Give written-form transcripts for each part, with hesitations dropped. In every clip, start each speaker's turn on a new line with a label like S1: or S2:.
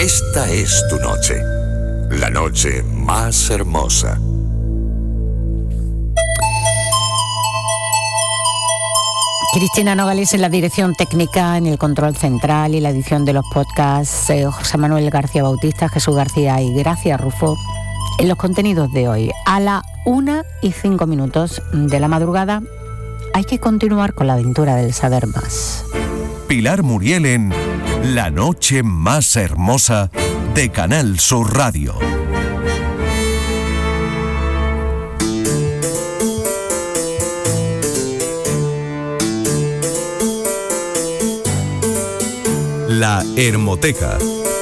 S1: Esta es tu noche, la noche más hermosa.
S2: Cristina Nogales en la dirección técnica, en el control central y la edición de los podcasts, José Manuel García Bautista, Jesús García y Gracia Rufo. En los contenidos de hoy, a la 1:05 de la madrugada, hay que continuar con la aventura del saber más.
S3: Pilar Muriel en La noche más hermosa de Canal Sur Radio. La Hermoteca.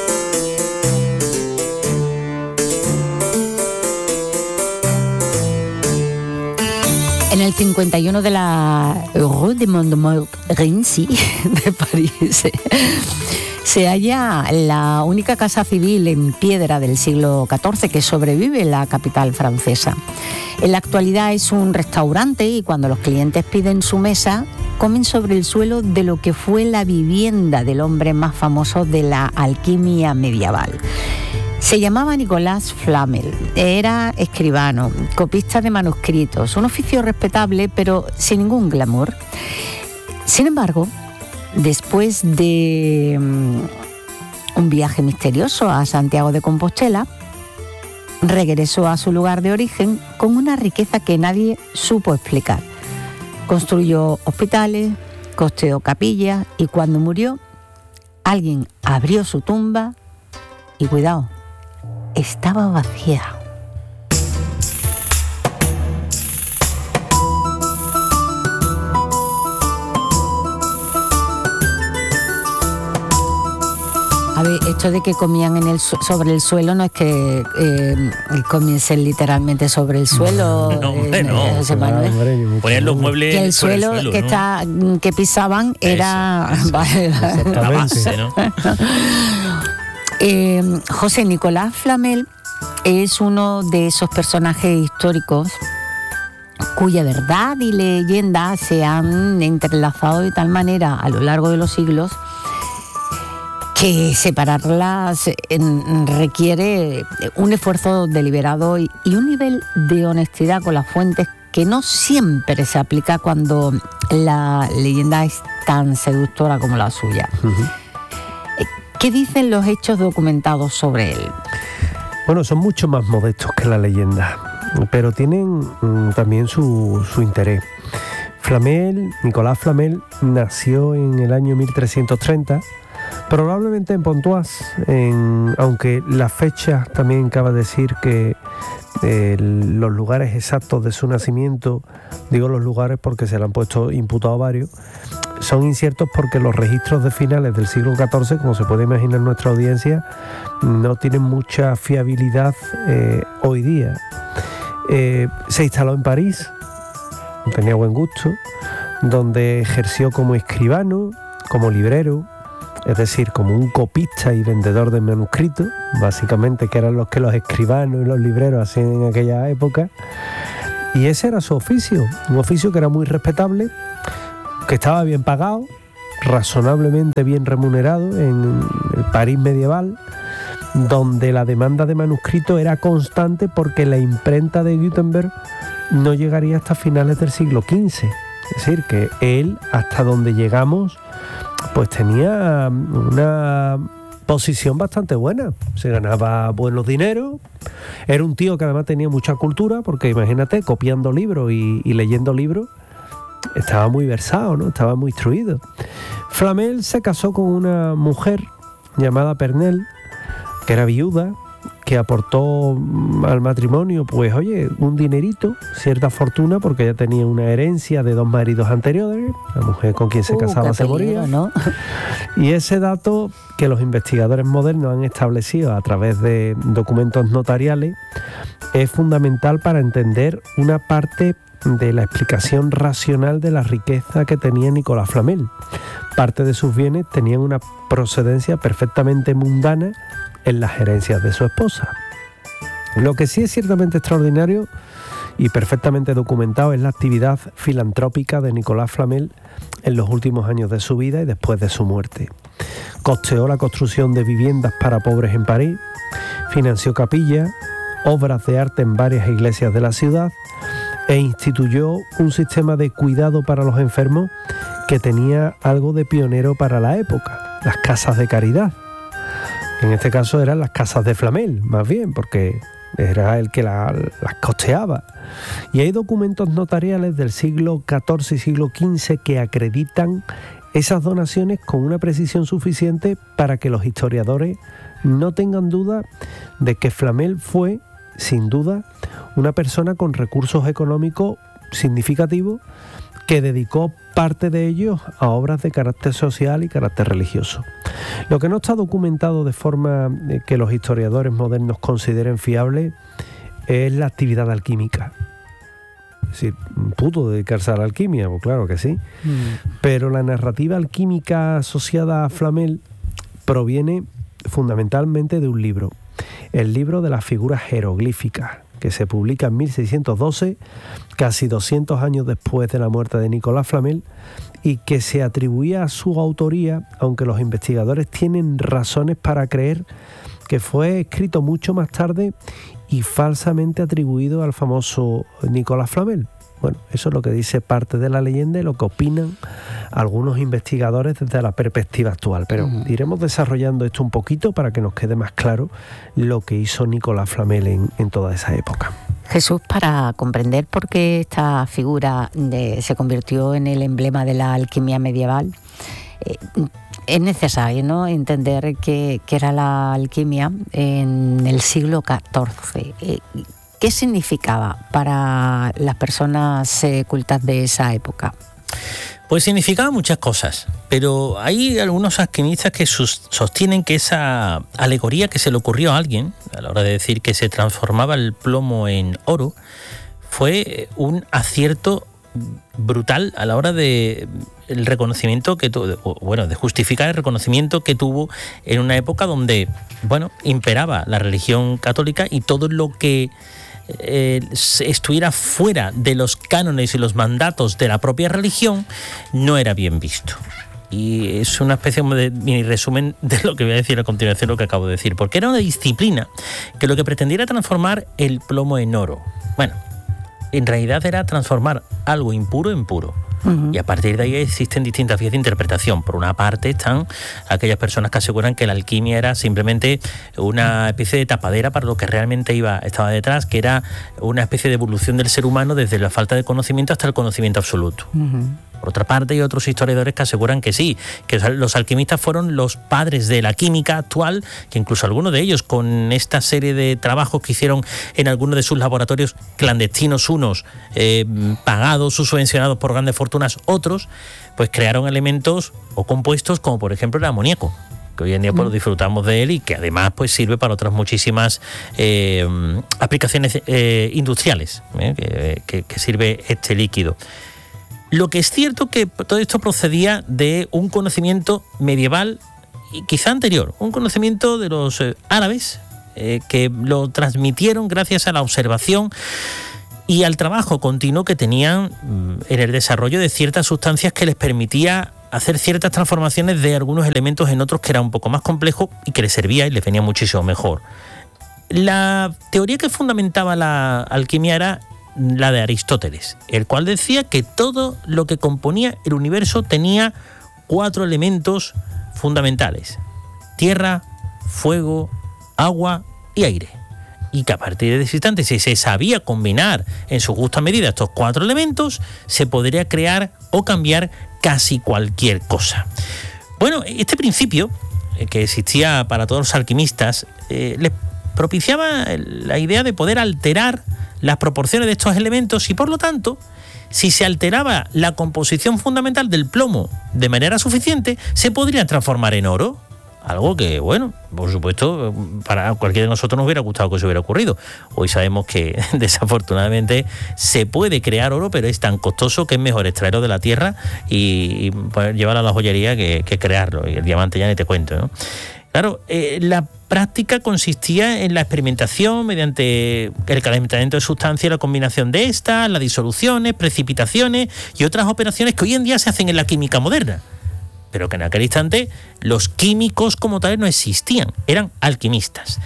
S2: En el 51 de la Rue de Montmorency de París se halla la única casa civil en piedra del siglo XIV que sobrevive en la capital francesa. En la actualidad es un restaurante y cuando los clientes piden su mesa, comen sobre el suelo de lo que fue la vivienda del hombre más famoso de la alquimia medieval. Se llamaba Nicolas Flamel, era escribano, copista de manuscritos, un oficio respetable pero sin ningún glamour. Sin embargo, después de un viaje misterioso a Santiago de Compostela, regresó a su lugar de origen con una riqueza que nadie supo explicar. Construyó hospitales, costeó capillas y cuando murió, alguien abrió su tumba y cuidado, estaba vacía. A ver, esto de que comían sobre el suelo no es que comiesen literalmente sobre el suelo.
S4: No, hombre, no. Ponían los muebles
S2: que el suelo,
S4: ¿no?
S2: que pisaban era
S4: la base, ¿no?
S2: José Nicolas Flamel es uno de esos personajes históricos cuya verdad y leyenda se han entrelazado de tal manera a lo largo de los siglos que separarlas requiere un esfuerzo deliberado y un nivel de honestidad con las fuentes que no siempre se aplica cuando la leyenda es tan seductora como la suya. Uh-huh. ¿Qué dicen los hechos documentados sobre él?
S5: Bueno, son mucho más modestos que la leyenda, pero tienen también su interés. Nicolas Flamel nació en el año 1330, probablemente en Pontoise, aunque la fecha también cabe decir que los lugares exactos de su nacimiento, digo los lugares porque se le han puesto imputados varios, son inciertos porque los registros de finales del siglo XIV, como se puede imaginar nuestra audiencia, no tienen mucha fiabilidad hoy día. Se instaló en París, tenía buen gusto, donde ejerció como escribano, como librero, es decir, como un copista y vendedor de manuscritos, básicamente, que eran los que los escribanos y los libreros hacían en aquella época. Y ese era su oficio, un oficio que era muy respetable, que estaba bien pagado, razonablemente bien remunerado en el París medieval, donde la demanda de manuscritos era constante porque la imprenta de Gutenberg no llegaría hasta finales del siglo XV. Es decir, que él, hasta donde llegamos, pues tenía una posición bastante buena, se ganaba buenos dineros, era un tío que además tenía mucha cultura, porque imagínate, copiando libros y leyendo libros, estaba muy versado, ¿no? Estaba muy instruido. Flamel se casó con una mujer llamada Pernelle, que era viuda, que aportó al matrimonio, pues oye, un dinerito, cierta fortuna, porque ella tenía una herencia de 2 maridos anteriores, la mujer con quien se casaba se moría, ¿no? Y ese dato que los investigadores modernos han establecido a través de documentos notariales es fundamental para entender una parte de la explicación racional de la riqueza que tenía Nicolas Flamel. Parte de sus bienes tenían una procedencia perfectamente mundana en las herencias de su esposa. Lo que sí es ciertamente extraordinario y perfectamente documentado es la actividad filantrópica de Nicolas Flamel en los últimos años de su vida y después de su muerte. Costeó la construcción de viviendas para pobres en París, financió capillas, obras de arte en varias iglesias de la ciudad e instituyó un sistema de cuidado para los enfermos que tenía algo de pionero para la época, las casas de caridad. En este caso eran las casas de Flamel, más bien, porque era el que las costeaba. Y hay documentos notariales del siglo XIV y siglo XV que acreditan esas donaciones con una precisión suficiente para que los historiadores no tengan duda de que Flamel fue, sin duda, una persona con recursos económicos significativos que dedicó parte de ellos a obras de carácter social y carácter religioso. Lo que no está documentado de forma que los historiadores modernos consideren fiable es la actividad alquímica. Es decir, ¿pudo dedicarse a la alquimia? Pues claro que sí. Pero la narrativa alquímica asociada a Flamel proviene fundamentalmente de un libro, el libro de las figuras jeroglíficas, que se publica en 1612, casi 200 años después de la muerte de Nicolás Flamel, y que se atribuía a su autoría, aunque los investigadores tienen razones para creer que fue escrito mucho más tarde y falsamente atribuido al famoso Nicolás Flamel. Bueno, eso es lo que dice parte de la leyenda y lo que opinan algunos investigadores desde la perspectiva actual. Pero iremos desarrollando esto un poquito para que nos quede más claro lo que hizo Nicolás Flamel en toda esa época.
S2: Jesús, para comprender por qué esta figura se convirtió en el emblema de la alquimia medieval, es necesario, ¿no?, entender qué era la alquimia en el siglo XIV. ¿Qué significaba para las personas cultas de esa época?
S4: Pues significaba muchas cosas, pero hay algunos alquimistas que sostienen que esa alegoría que se le ocurrió a alguien a la hora de decir que se transformaba el plomo en oro fue un acierto brutal a la hora de el reconocimiento que de justificar el reconocimiento que tuvo en una época donde, imperaba la religión católica y todo lo que estuviera fuera de los cánones y los mandatos de la propia religión no era bien visto. Y es una especie de mini resumen de lo que voy a decir a continuación, lo que acabo de decir, porque era una disciplina que lo que pretendía era transformar el plomo en oro. Bueno, en realidad era transformar algo impuro en puro. Y a partir de ahí existen distintas vías de interpretación. Por una parte están aquellas personas que aseguran que la alquimia era simplemente una especie de tapadera para lo que realmente estaba detrás, que era una especie de evolución del ser humano desde la falta de conocimiento hasta el conocimiento absoluto. Por otra parte, hay otros historiadores que aseguran que sí, que los alquimistas fueron los padres de la química actual, que incluso algunos de ellos, con esta serie de trabajos que hicieron en algunos de sus laboratorios clandestinos, unos pagados o subvencionados por grandes fortunas, otros, pues crearon elementos o compuestos como por ejemplo el amoníaco, que hoy en día pues, disfrutamos de él y que además pues sirve para otras muchísimas aplicaciones industriales, que sirve este líquido. Lo que es cierto que todo esto procedía de un conocimiento medieval y quizá anterior, un conocimiento de los árabes que lo transmitieron gracias a la observación y al trabajo continuo que tenían en el desarrollo de ciertas sustancias que les permitía hacer ciertas transformaciones de algunos elementos en otros que era un poco más complejo y que les servía y les venía muchísimo mejor. La teoría que fundamentaba la alquimia era la de Aristóteles, el cual decía que todo lo que componía el universo tenía 4 elementos fundamentales: tierra, fuego, agua y aire. Y que a partir de ese instante, si se sabía combinar en su justa medida estos 4 elementos, se podría crear o cambiar casi cualquier cosa. Bueno, este principio, que existía para todos los alquimistas, les propiciaba la idea de poder alterar las proporciones de estos elementos y, por lo tanto, si se alteraba la composición fundamental del plomo de manera suficiente, se podría transformar en oro. Algo que, por supuesto, para cualquiera de nosotros nos hubiera gustado que se hubiera ocurrido. Hoy sabemos que, desafortunadamente, se puede crear oro, pero es tan costoso que es mejor extraerlo de la tierra y poder llevarlo a la joyería que crearlo. Y el diamante ya ni te cuento, ¿no? Claro, la práctica consistía en la experimentación mediante el calentamiento de sustancias y la combinación de estas, las disoluciones, precipitaciones y otras operaciones que hoy en día se hacen en la química moderna. pero que en aquel instante los químicos como tales no existían, eran alquimistas.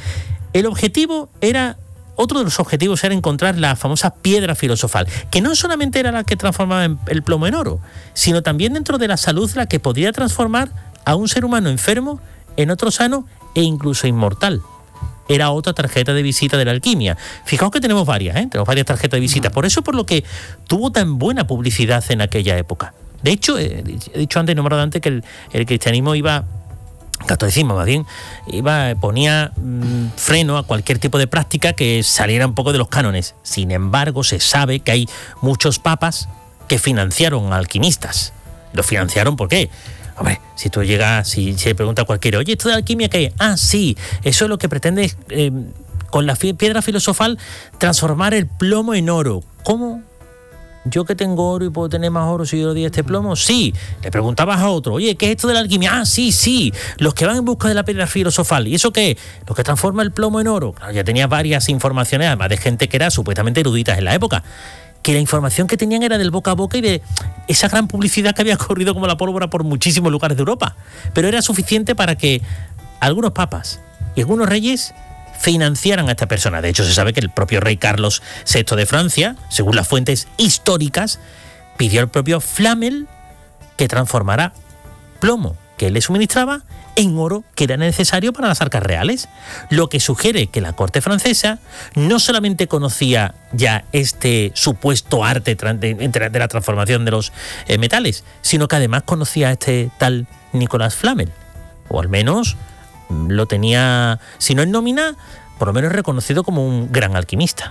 S4: Otro de los objetivos era encontrar la famosa piedra filosofal, que no solamente era la que transformaba el plomo en oro, sino también dentro de la salud la que podría transformar a un ser humano enfermo en otro sano e incluso inmortal. Era otra tarjeta de visita de la alquimia. Fijaos que tenemos varias, tenemos varias tarjetas de visita. Por eso, por lo que tuvo tan buena publicidad en aquella época. De hecho, he nombrado antes que el cristianismo catolicismo más bien, ponía freno a cualquier tipo de práctica que saliera un poco de los cánones. Sin embargo, se sabe que hay muchos papas que financiaron a alquimistas. ¿Lo financiaron por qué? Hombre, si tú llegas, si se pregunta a cualquiera, oye, ¿esto de alquimia qué es? Ah, sí, eso es lo que pretende con la piedra filosofal transformar el plomo en oro. ¿Cómo? ¿Yo que tengo oro y puedo tener más oro si yo le di este plomo? Sí. Le preguntabas a otro, oye, ¿qué es esto de la alquimia? Ah, sí, los que van en busca de la piedra filosofal. ¿Y eso qué es? Lo que transforma el plomo en oro. Claro, ya tenía varias informaciones, además de gente que era supuestamente eruditas en la época, que la información que tenían era del boca a boca y de esa gran publicidad que había corrido como la pólvora por muchísimos lugares de Europa. Pero era suficiente para que algunos papas y algunos reyes financiaran a esta persona. De hecho, se sabe que el propio rey Carlos VI de Francia, según las fuentes históricas, pidió al propio Flamel que transformara plomo que él le suministraba en oro que era necesario para las arcas reales, lo que sugiere que la corte francesa no solamente conocía ya este supuesto arte de la transformación de los metales, sino que además conocía a este tal Nicolas Flamel, o al menos lo tenía, si no en nómina, por lo menos reconocido como un gran alquimista.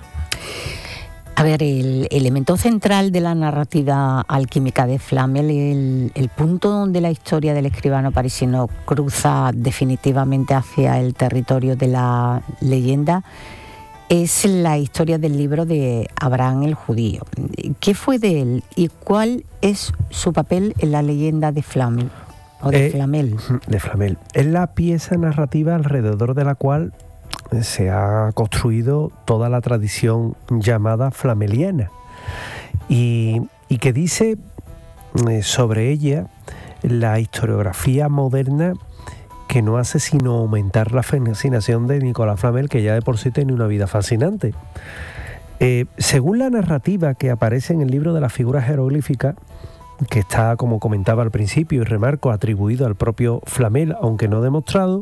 S2: A ver, el elemento central de la narrativa alquímica de Flamel, el punto donde la historia del escribano parisino cruza definitivamente hacia el territorio de la leyenda, es la historia del libro de Abraham el judío. ¿Qué fue de él y cuál es su papel en la leyenda de Flamel? ¿O de Flamel?
S5: De Flamel. Es la pieza narrativa alrededor de la cual se ha construido toda la tradición llamada flameliana y que dice sobre ella la historiografía moderna que no hace sino aumentar la fascinación de Nicolas Flamel, que ya de por sí tiene una vida fascinante. Según la narrativa que aparece en el libro de las figuras jeroglíficas, que está, como comentaba al principio y remarco, atribuido al propio Flamel, aunque no demostrado,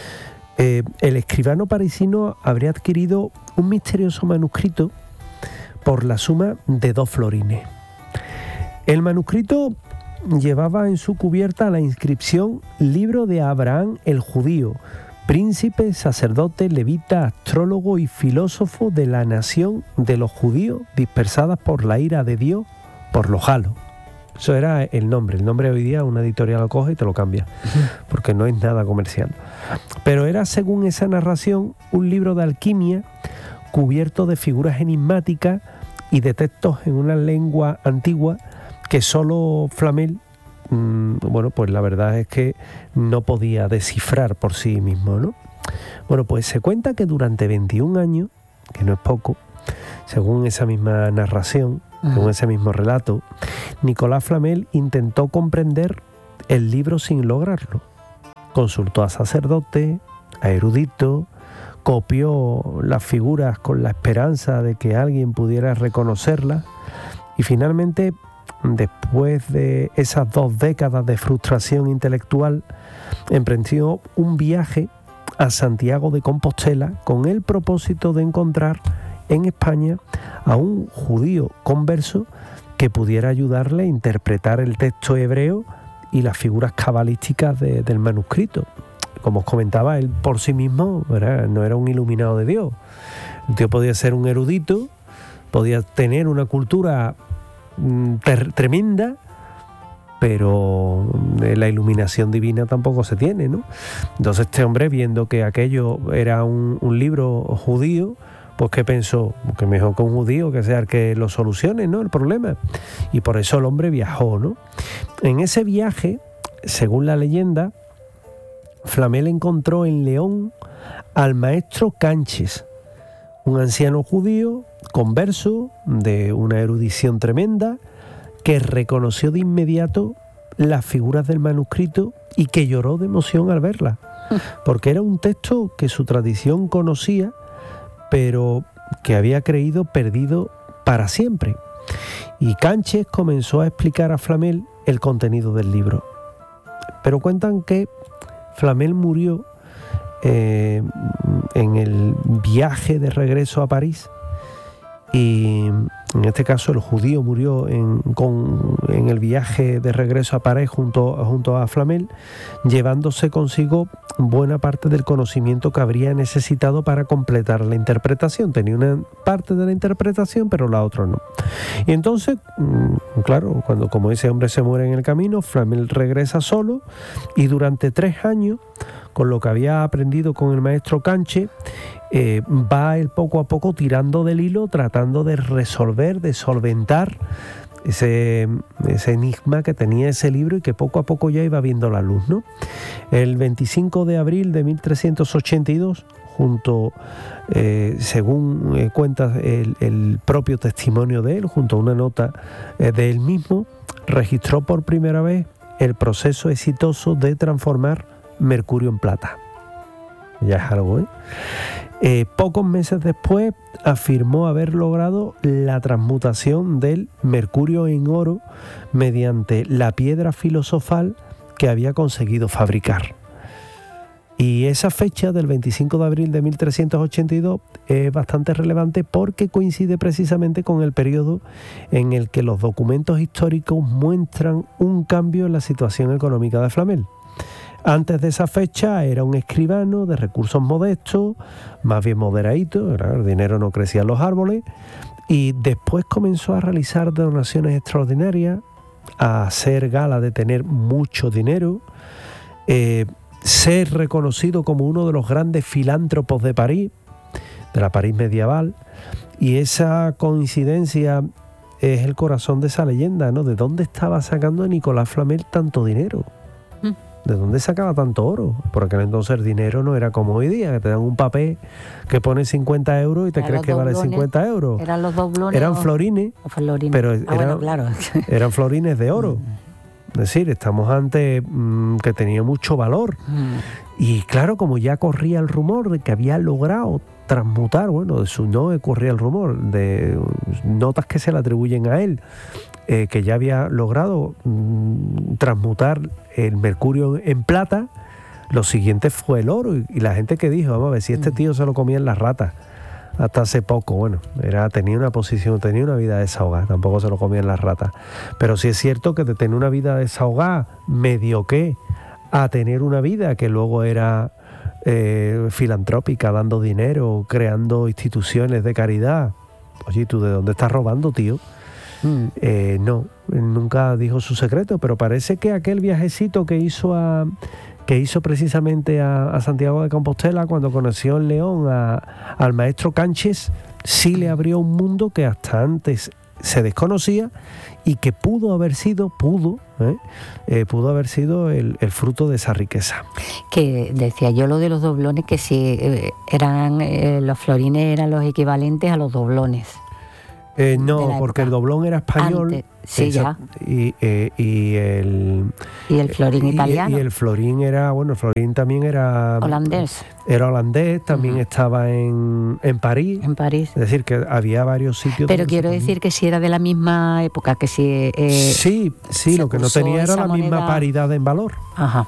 S5: el escribano parisino habría adquirido un misterioso manuscrito por la suma de 2 florines. El manuscrito llevaba en su cubierta la inscripción Libro de Abraham el judío, príncipe, sacerdote, levita, astrólogo y filósofo de la nación de los judíos dispersadas por la ira de Dios por los halos. Eso era el nombre. El nombre hoy día una editorial lo coge y te lo cambia, porque no es nada comercial. Pero era, según esa narración, un libro de alquimia cubierto de figuras enigmáticas y de textos en una lengua antigua que solo Flamel, pues la verdad es que no podía descifrar por sí mismo, ¿no? Bueno, pues se cuenta que durante 21 años, que no es poco, según esa misma narración, según ese mismo relato, Nicolas Flamel intentó comprender el libro sin lograrlo. Consultó a sacerdotes, a eruditos, copió las figuras con la esperanza de que alguien pudiera reconocerlas y finalmente, después de esas 2 décadas de frustración intelectual, emprendió un viaje a Santiago de Compostela con el propósito de encontrar en España a un judío converso que pudiera ayudarle a interpretar el texto hebreo y las figuras cabalísticas del manuscrito. Como os comentaba, él por sí mismo no era un iluminado de Dios. El tío podía ser un erudito, podía tener una cultura tremenda, pero la iluminación divina tampoco se tiene, ¿no? Entonces este hombre, viendo que aquello era un libro judío, pues ¿qué pensó? Que mejor que un judío que sea el que lo solucione, ¿no?, el problema. Y por eso el hombre viajó, ¿no? En ese viaje, según la leyenda, Flamel encontró en León al maestro Canches, un anciano judío converso de una erudición tremenda que reconoció de inmediato las figuras del manuscrito y que lloró de emoción al verlas, porque era un texto que su tradición conocía, pero que había creído perdido para siempre. Y Canches comenzó a explicar a Flamel el contenido del libro. Pero cuentan que Flamel murió en el viaje de regreso a París, y en este caso el judío murió en el viaje de regreso a París junto a Flamel, llevándose consigo buena parte del conocimiento que habría necesitado para completar la interpretación. Tenía una parte de la interpretación, pero la otra no. Y entonces, claro, cuando como ese hombre se muere en el camino, Flamel regresa solo, y durante 3 años, con lo que había aprendido con el maestro Canches, va él poco a poco tirando del hilo, tratando de resolver, de solventar ese enigma que tenía ese libro, y que poco a poco ya iba viendo la luz, ¿no? El 25 de abril de 1382, según cuenta el propio testimonio de él, junto a una nota de él mismo, registró por primera vez el proceso exitoso de transformar mercurio en plata. Ya es algo, ¿eh? Pocos meses después afirmó haber logrado la transmutación del mercurio en oro mediante la piedra filosofal que había conseguido fabricar. Y esa fecha del 25 de abril de 1382 es bastante relevante porque coincide precisamente con el periodo en el que los documentos históricos muestran un cambio en la situación económica de Flamel. Antes de esa fecha era un escribano de recursos modestos, más bien moderadito, el dinero no crecía en los árboles, y después comenzó a realizar donaciones extraordinarias, a hacer gala de tener mucho dinero, ser reconocido como uno de los grandes filántropos de París, de la París medieval, y esa coincidencia es el corazón de esa leyenda, ¿no? ¿De dónde estaba sacando Nicolás Flamel tanto dinero? ¿De dónde sacaba tanto oro? Por aquel entonces el dinero no era como hoy día, que te dan un papel que pone 50 euros y te crees que vale 50 euros.
S2: Eran los doblones.
S5: Eran florines, pero
S2: bueno, claro.
S5: Eran florines de oro. Es decir, estamos ante que tenía mucho valor. Y claro, como ya corría el rumor de que había logrado transmutar, bueno, de su no corría el rumor, de notas que se le atribuyen a él, que ya había logrado transmutar el mercurio en plata, lo siguiente fue el oro. Y la gente que dijo, vamos a ver, si este tío se lo comían las ratas hasta hace poco, bueno, tenía una posición, tenía una vida desahogada, tampoco se lo comían las ratas. Pero sí es cierto que de tener una vida desahogada, medio que, a tener una vida que luego era filantrópica, dando dinero, creando instituciones de caridad. Oye, ¿tú de dónde estás robando, tío? No, nunca dijo su secreto, pero parece que aquel viajecito que hizo precisamente a Santiago de Compostela, cuando conoció en León al maestro Canches, sí le abrió un mundo que hasta antes se desconocía y que pudo haber sido el fruto de esa riqueza.
S2: Que decía yo lo de los doblones, que si los florines eran los equivalentes a los doblones.
S5: No, porque el doblón era español.
S2: Antes, sí, ya.
S5: Y el
S2: florín italiano.
S5: Y el florín era, bueno, el florín también era
S2: holandés.
S5: Era holandés, también estaba en París.
S2: En París.
S5: Es decir, que había varios sitios.
S2: Pero quiero decir que si era de la misma época, que si...
S5: sí, lo que no tenía era la misma paridad en valor.
S2: Ajá.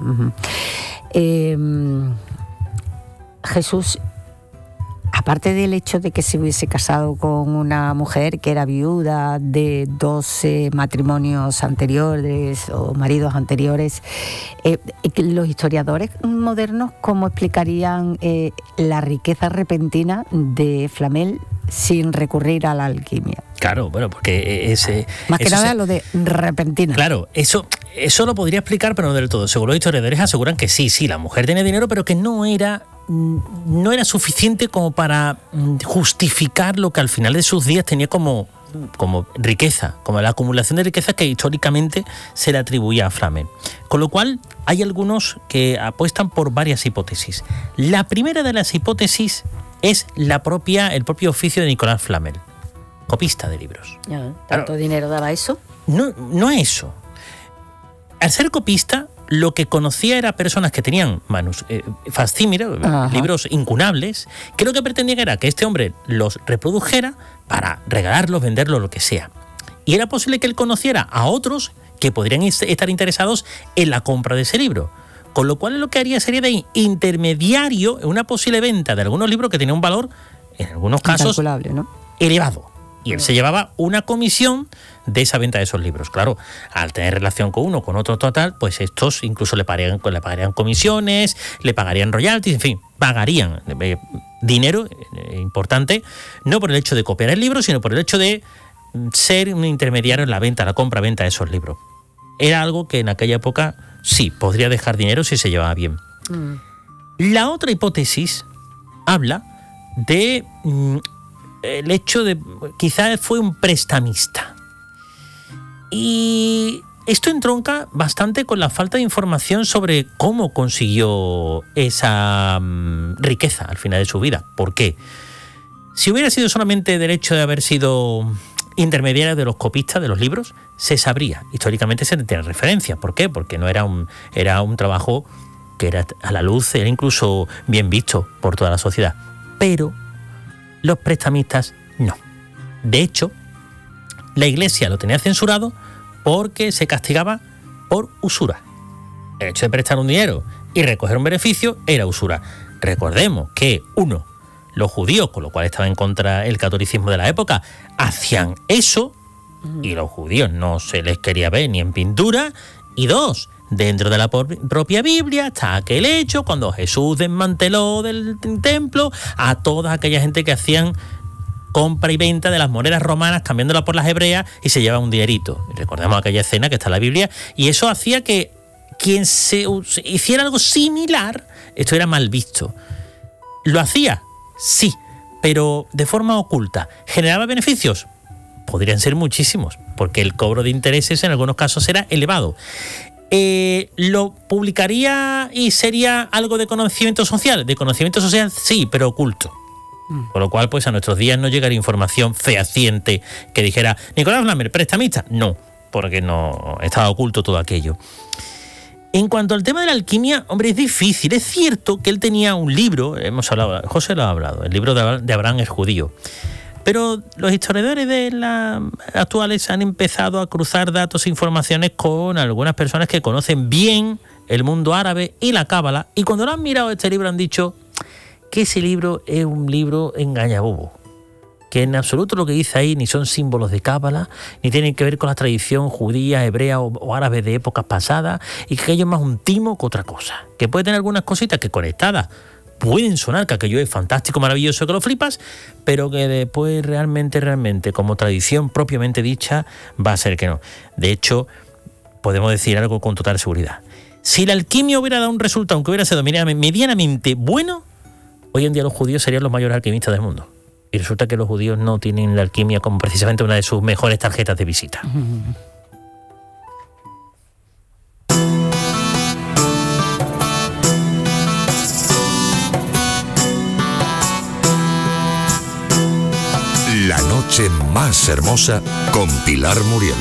S2: Jesús, aparte del hecho de que se hubiese casado con una mujer que era viuda de 12 matrimonios anteriores o maridos anteriores, los historiadores modernos, ¿cómo explicarían la riqueza repentina de Flamel sin recurrir a la alquimia?
S4: Claro, bueno, porque
S2: más que nada lo de repentina.
S4: Claro, eso lo podría explicar, pero no del todo. Según los historiadores aseguran que sí, la mujer tenía dinero, pero que no era suficiente como para justificar lo que al final de sus días tenía como riqueza, como la acumulación de riqueza que históricamente se le atribuía a Flamel. Con lo cual hay algunos que apuestan por varias hipótesis. La primera de las hipótesis es el propio oficio de Nicolás Flamel, copista de libros.
S2: ¿Tanto dinero daba eso?
S4: No es eso. al ser copista, lo que conocía era personas que tenían facsímiles, libros incunables, que lo que pretendían era que este hombre los reprodujera para regalarlos, venderlos, lo que sea. Y era posible que él conociera a otros que podrían estar interesados en la compra de ese libro. Con lo cual lo que haría sería de intermediario en una posible venta de algunos libros que tenían un valor, en algunos casos,
S2: ¿no?
S4: elevado. Y él se llevaba una comisión de esa venta de esos libros. Claro, al tener relación con uno, con otro total, pues estos incluso le pagarían comisiones, le pagarían royalties, en fin, pagarían dinero importante, no por el hecho de copiar el libro, sino por el hecho de ser un intermediario en la venta, la compra-venta de esos libros. Era algo que en aquella época sí, podría dejar dinero si se llevaba bien. La otra hipótesis habla de el hecho de quizás fue un prestamista. Y esto entronca bastante con la falta de información sobre cómo consiguió esa riqueza al final de su vida. ¿Por qué? Si hubiera sido solamente del hecho de haber sido intermediario de los copistas de los libros, se sabría. Históricamente se tiene referencia. ¿Por qué? Porque no era un trabajo que era a la luz, era incluso bien visto por toda la sociedad. Pero los prestamistas no. De hecho, la Iglesia lo tenía censurado porque se castigaba por usura. El hecho de prestar un dinero y recoger un beneficio era usura. Recordemos que, uno, los judíos, con lo cual estaba en contra el catolicismo de la época, hacían eso y los judíos no se les quería ver ni en pintura. Y dos, dentro de la propia Biblia está aquel hecho cuando Jesús desmanteló del templo a toda aquella gente que hacían compra y venta de las monedas romanas cambiándolas por las hebreas y se lleva un dinerito. Recordemos aquella escena que está en la Biblia, y eso hacía que quien se hiciera algo similar, esto era mal visto. ¿Lo hacía? Sí, pero de forma oculta. ¿Generaba beneficios? Podrían ser muchísimos, porque el cobro de intereses en algunos casos era elevado. ¿Lo publicaría y sería algo de conocimiento social? De conocimiento social sí, pero oculto. Con lo cual, pues a nuestros días no llegaría información fehaciente que dijera Nicolás Flamel, prestamista. No, porque no estaba oculto todo aquello. En cuanto al tema de la alquimia, hombre, es difícil. Es cierto que él tenía un libro, hemos hablado, José lo ha hablado, el libro de Abraham el Judío. Pero los historiadores actuales han empezado a cruzar datos e informaciones con algunas personas que conocen bien el mundo árabe y la cábala, y cuando lo han mirado este libro han dicho que ese libro es un libro engañabobo, que en absoluto lo que dice ahí ni son símbolos de cábala, ni tienen que ver con la tradición judía, hebrea o árabe de épocas pasadas, y que aquello es más un timo que otra cosa, que puede tener algunas cositas que conectadas pueden sonar que aquello es fantástico, maravilloso, que lo flipas, pero que después realmente, como tradición propiamente dicha, va a ser que no. De hecho, podemos decir algo con total seguridad. Si la alquimia hubiera dado un resultado, aunque hubiera sido medianamente bueno, hoy en día los judíos serían los mayores alquimistas del mundo. Y resulta que los judíos no tienen la alquimia como precisamente una de sus mejores tarjetas de visita.
S1: La noche más hermosa con Pilar Muriel.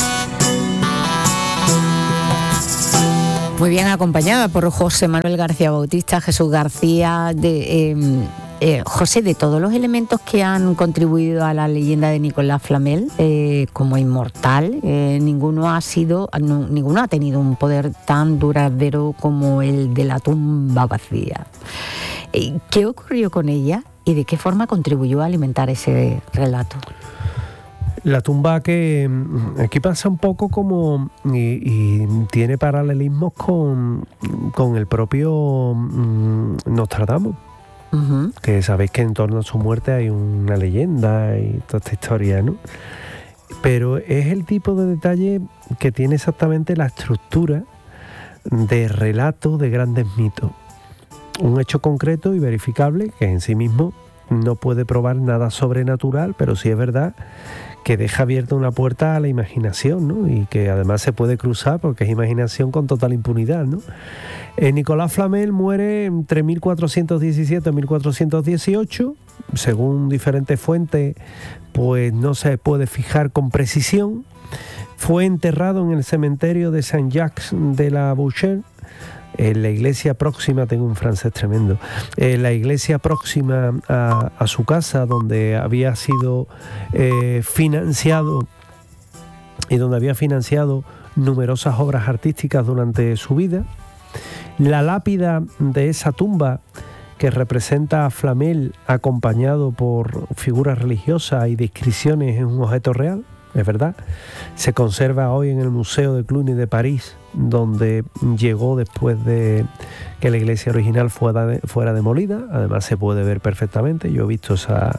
S2: Muy bien acompañada por José Manuel García Bautista, Jesús García, José, de todos los elementos que han contribuido a la leyenda de Nicolás Flamel como inmortal, ninguno ha tenido un poder tan duradero como el de la tumba vacía. ¿Qué ocurrió con ella y de qué forma contribuyó a alimentar ese relato?
S5: La tumba, que aquí pasa un poco como y tiene paralelismos con el propio Nostradamus. Uh-huh. Que sabéis que en torno a su muerte hay una leyenda y toda esta historia, ¿no? Pero es el tipo de detalle que tiene exactamente la estructura de relato de grandes mitos. Un hecho concreto y verificable que en sí mismo no puede probar nada sobrenatural, pero sí es verdad que deja abierta una puerta a la imaginación, ¿no? Y que además se puede cruzar porque es imaginación con total impunidad, ¿no? Nicolás Flamel muere entre 1417 y 1418, según diferentes fuentes, pues no se puede fijar con precisión, Fue enterrado en el cementerio de Saint-Jacques de la Boucherie, en la iglesia próxima, tengo un francés tremendo, la iglesia próxima a su casa, donde había sido financiado y donde había financiado numerosas obras artísticas durante su vida. La lápida de esa tumba, que representa a Flamel acompañado por figuras religiosas y descripciones, es un objeto real, es verdad. Se conserva hoy en el Museo de Cluny de París, donde llegó después de que la iglesia original fuera demolida. Además se puede ver perfectamente, yo he visto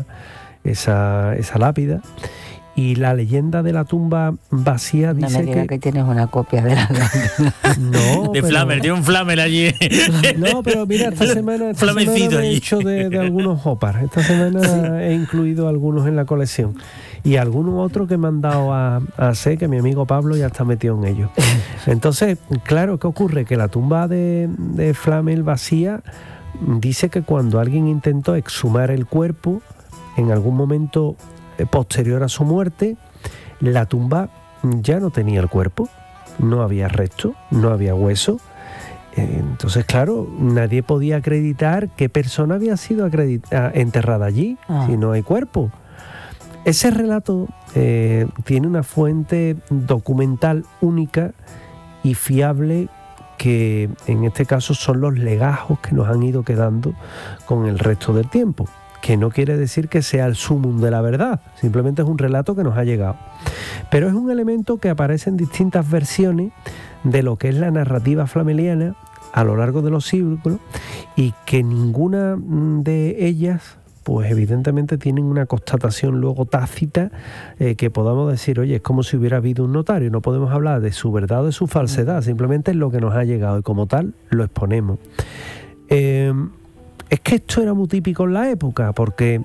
S5: esa lápida. Y la leyenda de la tumba vacía dice
S2: no me diga que tienes una copia de la lápida.
S5: No,
S4: de Flamel, tiene un Flamel allí.
S5: No, pero mira, esta semana he hecho de algunos Hopar. Esta semana he incluido algunos en la colección. Y algunos otros que me han dado a hacer, que mi amigo Pablo ya está metido en ellos. Entonces, claro, ¿qué ocurre? Que la tumba de Flamel vacía dice que cuando alguien intentó exhumar el cuerpo, en algún momento posterior a su muerte, la tumba ya no tenía el cuerpo, no había resto, no había hueso. Entonces, claro, nadie podía acreditar qué persona había sido enterrada allí, si no hay cuerpo. Ese relato tiene una fuente documental única y fiable, que en este caso son los legajos que nos han ido quedando con el resto del tiempo, que no quiere decir que sea el sumum de la verdad, simplemente es un relato que nos ha llegado. Pero es un elemento que aparece en distintas versiones de lo que es la narrativa flameliana a lo largo de los siglos, y que ninguna de ellas, pues evidentemente tienen una constatación luego tácita que podamos decir, oye, es como si hubiera habido un notario. No podemos hablar de su verdad o de su falsedad, simplemente es lo que nos ha llegado y como tal lo exponemos. Es que esto era muy típico en la época, porque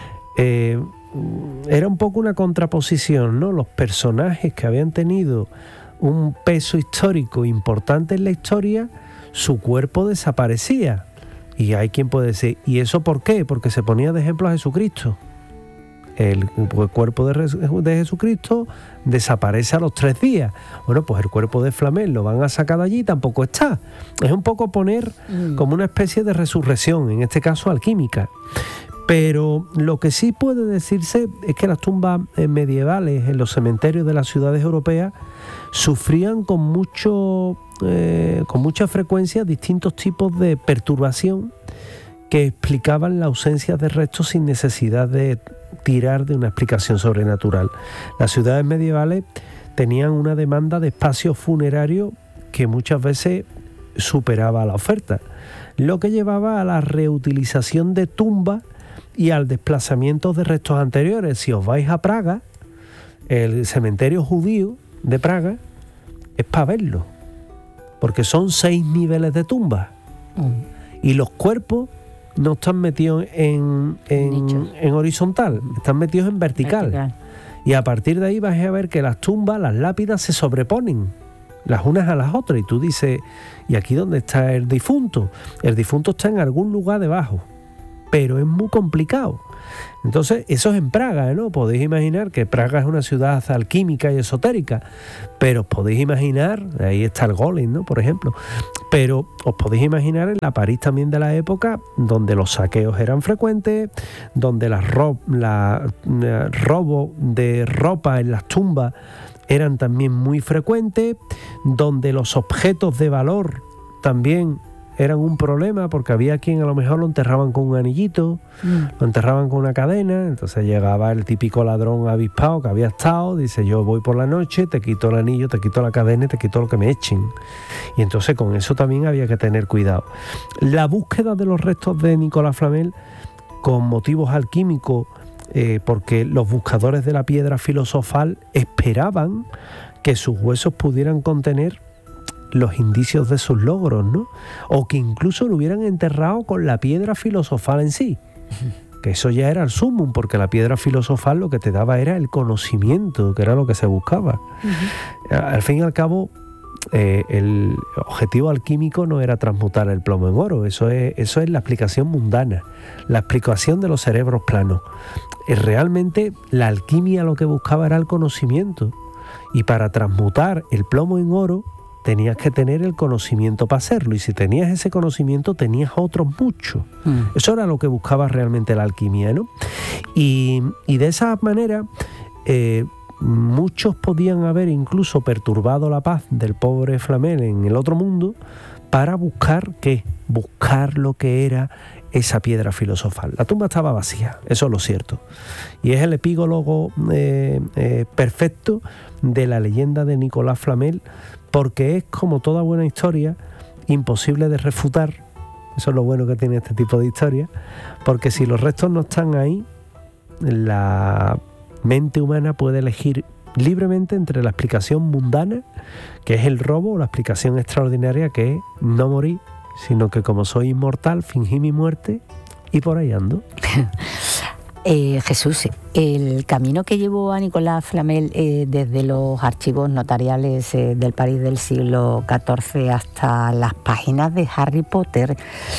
S5: era un poco una contraposición, ¿no? Los personajes que habían tenido un peso histórico importante en la historia, su cuerpo desaparecía. Y hay quien puede decir, ¿y eso por qué? Porque se ponía de ejemplo a Jesucristo. El cuerpo de Jesucristo desaparece a los 3 días. Bueno, pues el cuerpo de Flamel lo van a sacar de allí y tampoco está. Es un poco poner como una especie de resurrección, en este caso alquímica. Pero lo que sí puede decirse es que las tumbas medievales en los cementerios de las ciudades europeas sufrían con mucha frecuencia distintos tipos de perturbación que explicaban la ausencia de restos sin necesidad de tirar de una explicación sobrenatural. Las ciudades medievales tenían una demanda de espacio funerario que muchas veces superaba la oferta, lo que llevaba a la reutilización de tumbas y al desplazamiento de restos anteriores. Si os vais a Praga, el cementerio judío de Praga es para verlo, porque son 6 niveles de tumbas y los cuerpos no están metidos en horizontal, están metidos en vertical. Y a partir de ahí vas a ver que las tumbas, las lápidas se sobreponen las unas a las otras, y tú dices, ¿y aquí dónde está el difunto? El difunto está en algún lugar debajo, pero es muy complicado. Entonces, eso es en Praga, ¿no? Podéis imaginar que Praga es una ciudad alquímica y esotérica, pero os podéis imaginar, ahí está el Golem, ¿no? Por ejemplo, pero os podéis imaginar en la París también de la época, donde los saqueos eran frecuentes, donde robo de ropa en las tumbas eran también muy frecuentes, donde los objetos de valor también eran un problema, porque había quien a lo mejor lo enterraban con un anillito, lo enterraban con una cadena. Entonces llegaba el típico ladrón avispado que había estado, dice, yo voy por la noche, te quito el anillo, te quito la cadena y te quito lo que me echen. Y entonces con eso también había que tener cuidado. La búsqueda de los restos de Nicolas Flamel con motivos alquímicos, porque los buscadores de la piedra filosofal esperaban que sus huesos pudieran contener los indicios de sus logros, ¿no? O que incluso lo hubieran enterrado con la piedra filosofal en sí, que eso ya era el sumum, porque la piedra filosofal lo que te daba era el conocimiento, que era lo que se buscaba. Al fin y al cabo, el objetivo alquímico no era transmutar el plomo en oro, eso es la explicación mundana, la explicación de los cerebros planos. Realmente la alquimia lo que buscaba era el conocimiento. Y para transmutar el plomo en oro tenías que tener el conocimiento para hacerlo, y si tenías ese conocimiento tenías otros muchos. Eso era lo que buscaba realmente la alquimia, ¿no? Y de esa manera muchos podían haber incluso perturbado la paz del pobre Flamel en el otro mundo para buscar ¿qué? Buscar lo que era esa piedra filosofal. La tumba estaba vacía, eso es lo cierto, y es el epílogo perfecto de la leyenda de Nicolás Flamel, porque es, como toda buena historia, imposible de refutar. Eso es lo bueno que tiene este tipo de historia, porque si los restos no están ahí, la mente humana puede elegir libremente entre la explicación mundana, que es el robo, o la explicación extraordinaria, que es no morir, sino que como soy inmortal, fingí mi muerte y por ahí ando.
S2: Jesús, el camino que llevó a Nicolás Flamel desde los archivos notariales del París del siglo XIV hasta las páginas de Harry Potter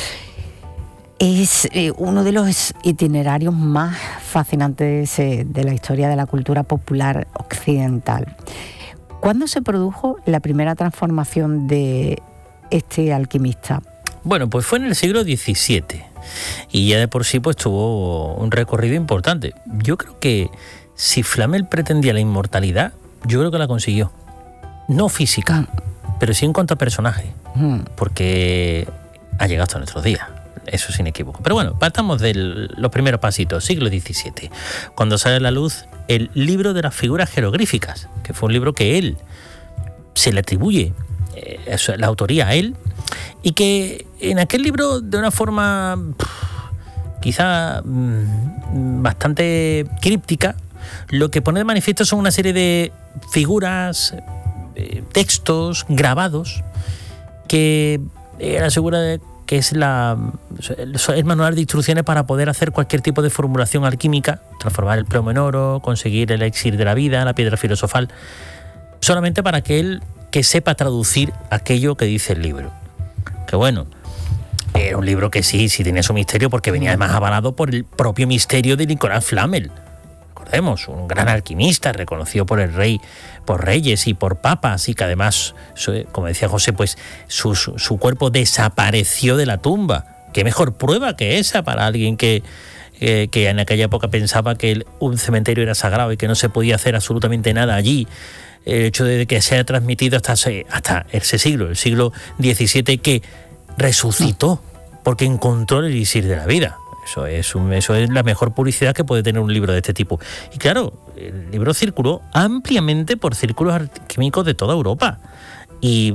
S2: es uno de los itinerarios más fascinantes de la historia de la cultura popular occidental. ¿Cuándo se produjo la primera transformación de este alquimista?
S4: Bueno, pues fue en el siglo XVII y ya de por sí pues tuvo un recorrido importante. Yo creo que si Flamel pretendía la inmortalidad, yo creo que la consiguió. No física, pero sí en cuanto a personaje, porque ha llegado hasta nuestros días. Eso sin equívoco. Pero bueno, partamos de los primeros pasitos, siglo XVII, cuando sale a la luz el libro de las figuras jeroglíficas, que fue un libro que él se le atribuye la autoría a él, y que en aquel libro, de una forma quizá bastante críptica, lo que pone de manifiesto son una serie de figuras, textos grabados, que él asegura que es el manual de instrucciones para poder hacer cualquier tipo de formulación alquímica, transformar el plomo en oro, conseguir el elixir de la vida, la piedra filosofal, solamente para que él sepa traducir aquello que dice el libro. Que bueno, era un libro que sí tenía su misterio, porque venía además avalado por el propio misterio de Nicolás Flamel. Recordemos, un gran alquimista reconocido por el rey, por reyes y por papas, y que además, como decía José, pues su cuerpo desapareció de la tumba. ¿Qué mejor prueba que esa para alguien que en aquella época pensaba que un cementerio era sagrado y que no se podía hacer absolutamente nada allí? El hecho de que se haya transmitido hasta ese siglo, el siglo XVII, que resucitó porque encontró el elixir de la vida. Eso es la mejor publicidad que puede tener un libro de este tipo. Y claro, el libro circuló ampliamente por círculos alquímicos de toda Europa. Y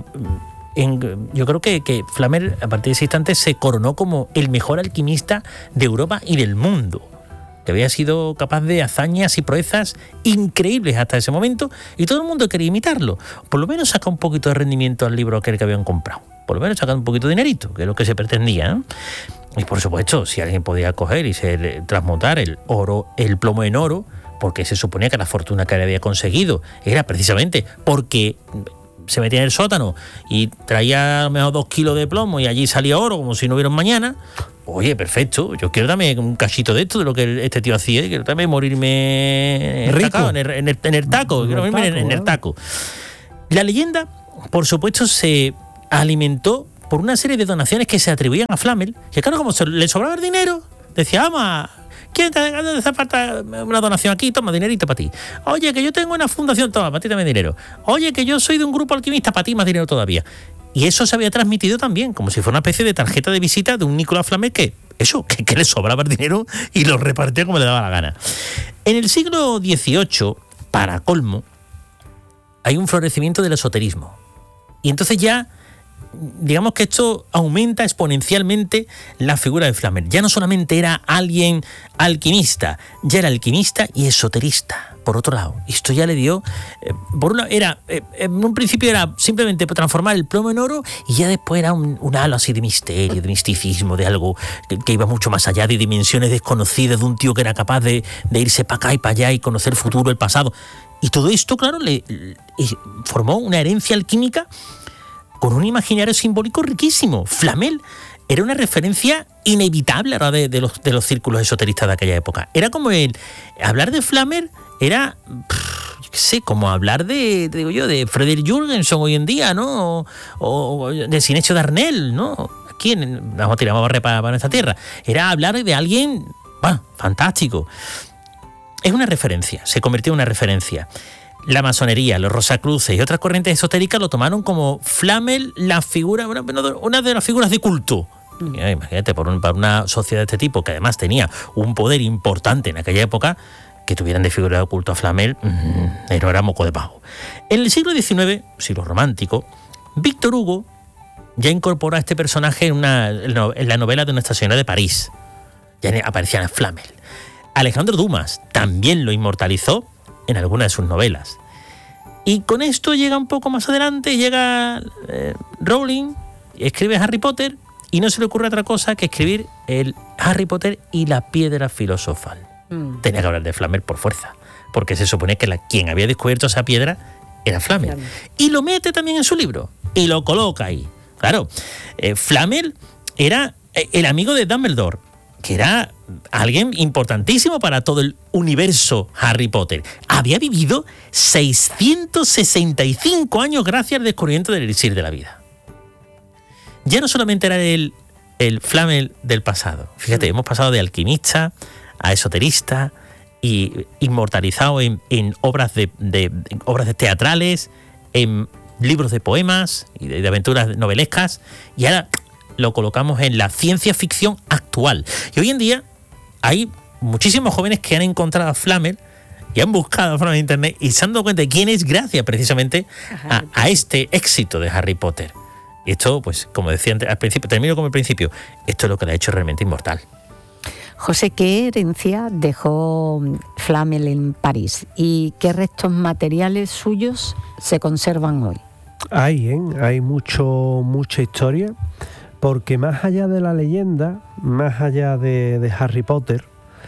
S4: yo creo que Flamel, a partir de ese instante, se coronó como el mejor alquimista de Europa y del mundo, que había sido capaz de hazañas y proezas increíbles hasta ese momento, y todo el mundo quería imitarlo. Por lo menos saca un poquito de rendimiento al libro aquel que habían comprado. Por lo menos saca un poquito de dinerito, que es lo que se pretendía, ¿no? Y por supuesto, si alguien podía coger y transmutar el plomo en oro, porque se suponía que la fortuna que él había conseguido era precisamente porque se metía en el sótano y traía a lo mejor 2 kilos de plomo y allí salía oro como si no hubiera un mañana. Oye, perfecto, yo quiero darme un cachito de esto, de lo que este tío hacía, quiero también morirme en el taco, quiero morirme en el taco. La leyenda, por supuesto, se alimentó por una serie de donaciones que se atribuían a Flamel, que claro, como le sobraba el dinero, decía, vamos, ¿quién te hace falta una donación aquí? Toma, dinerito para ti. Oye, que yo tengo una fundación, toma, para ti también dinero. Oye, que yo soy de un grupo alquimista, para ti más dinero todavía. Y eso se había transmitido también, como si fuera una especie de tarjeta de visita de un Nicolás Flamel que le sobraba el dinero y lo repartía como le daba la gana. En el siglo XVIII, para colmo, hay un florecimiento del esoterismo. Y entonces ya, digamos que esto aumenta exponencialmente la figura de Flamel. Ya no solamente era alguien alquimista, ya era alquimista y esoterista. Por otro lado, esto ya le dio, por un lado, en un principio era simplemente transformar el plomo en oro, y ya después era un halo así de misterio, de misticismo, de algo que iba mucho más allá, de dimensiones desconocidas, de un tío que era capaz de irse para acá y para allá y conocer el futuro, el pasado. Y todo esto, claro, le formó una herencia alquímica con un imaginario simbólico riquísimo. Flamel era una referencia inevitable de los círculos esoteristas de aquella época. Era como hablar de Flamel era, sé, como hablar de Frederick Jurgensen hoy en día, ¿no? O de Sinécio Darnell, ¿no? Aquí vamos a tirar barre para nuestra tierra. Era hablar de alguien, fantástico. Es una referencia, se convirtió en una referencia. La masonería, los Rosacruces y otras corrientes esotéricas lo tomaron como Flamel, la figura, una de las figuras de culto. Imagínate, para una sociedad de este tipo, que además tenía un poder importante en aquella época, que tuvieran de figura de culto a Flamel, no era moco de pavo. En el siglo XIX, siglo romántico, Víctor Hugo ya incorporó a este personaje en la novela de Nuestra Señora de París. Ya aparecía en Flamel. Alejandro Dumas también lo inmortalizó en algunas de sus novelas. Y con esto llega un poco más adelante, llega Rowling, escribe Harry Potter, y no se le ocurre otra cosa que escribir el Harry Potter y la piedra filosofal. Tenía que hablar de Flamel por fuerza, porque se supone que quien había descubierto esa piedra era Flamel. Y lo mete también en su libro, y lo coloca ahí. Claro, Flamel era el amigo de Dumbledore, que era alguien importantísimo para todo el universo Harry Potter. Había vivido 665 años gracias al descubrimiento del elixir de la vida. Ya no solamente era el Flamel del pasado. Fíjate, hemos pasado de alquimista a esoterista y inmortalizado en obras obras teatrales, en libros de poemas y de aventuras novelescas, y ahora lo colocamos en la ciencia ficción actual. Y hoy en día hay muchísimos jóvenes que han encontrado a Flamel y han buscado a Flamel en internet y se han dado cuenta de quién es gracias precisamente a este éxito de Harry Potter. Y esto, pues, como decía antes, al principio, termino como el principio, esto es lo que le ha hecho realmente inmortal.
S2: José, ¿qué herencia dejó Flamel en París y qué restos materiales suyos se conservan hoy?
S5: Hay mucha historia, porque más allá de la leyenda, más allá de Harry Potter,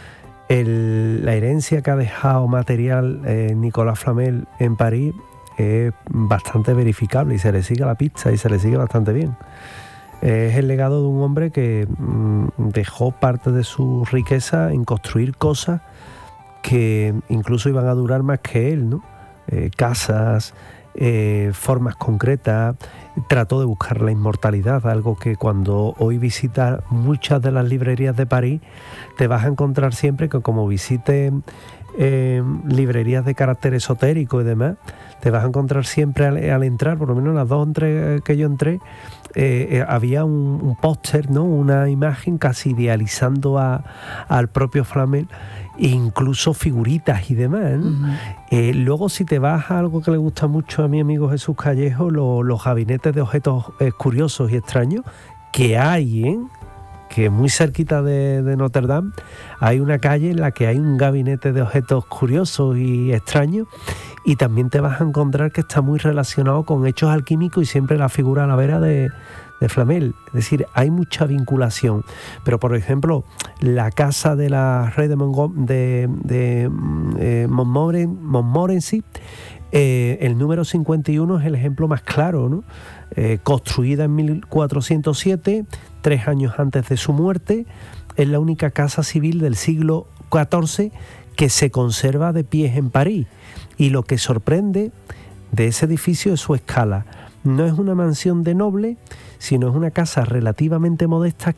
S5: la herencia que ha dejado material Nicolas Flamel en París es bastante verificable y se le sigue la pista y se le sigue bastante bien. Es el legado de un hombre que dejó parte de su riqueza en construir cosas que incluso iban a durar más que él, ¿no? Casas, formas concretas. Trató de buscar la inmortalidad, algo que cuando hoy visitas muchas de las librerías de París te vas a encontrar siempre que, como visites librerías de carácter esotérico y demás, te vas a encontrar siempre al entrar, por lo menos las 2 o 3 que yo entré, había un póster, ¿no? Una imagen casi idealizando al propio Flamel, e incluso figuritas y demás, ¿no? Luego, si te vas a algo que le gusta mucho a mi amigo Jesús Callejo, los gabinetes de objetos curiosos y extraños que hay, que muy cerquita de Notre Dame hay una calle en la que hay un gabinete de objetos curiosos y extraños, y también te vas a encontrar que está muy relacionado con hechos alquímicos y siempre la figura a la vera de Flamel. Es decir, hay mucha vinculación. Pero, por ejemplo, la casa de la Rey de Montmorency, el número 51 es el ejemplo más claro, ¿no? Construida en 1407, 3 años antes de su muerte, es la única casa civil del siglo XIV que se conserva de pie en París. Y lo que sorprende de ese edificio es su escala. No es una mansión de noble, sino es una casa relativamente modesta